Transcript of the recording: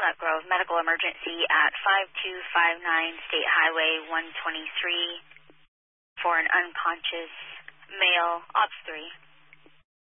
Walnut Grove, medical emergency at 5259 State Highway 123 for an unconscious male, Ops 3.